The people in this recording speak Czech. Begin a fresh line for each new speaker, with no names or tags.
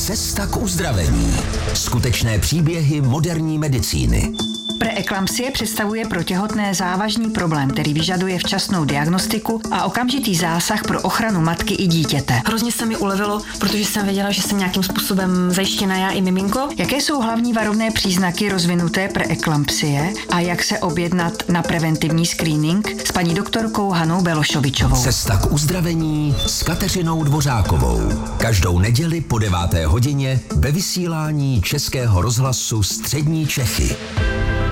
Cesta k uzdravení. Skutečné příběhy moderní medicíny.
Preeklampsie představuje pro těhotné závažný problém, který vyžaduje včasnou diagnostiku a okamžitý zásah pro ochranu matky i dítěte.
Hrozně se mi ulevilo, protože jsem věděla, že jsem nějakým způsobem zajištěna já i miminko.
Jaké jsou hlavní varovné příznaky rozvinuté preeklampsie a jak se objednat na preventivní screening s paní doktorkou Hanou Belošovičovou.
Cesta k uzdravení s Kateřinou Dvořákovou. Každou neděli po 9. hodině ve vysílání Českého rozhlasu Střední Čechy.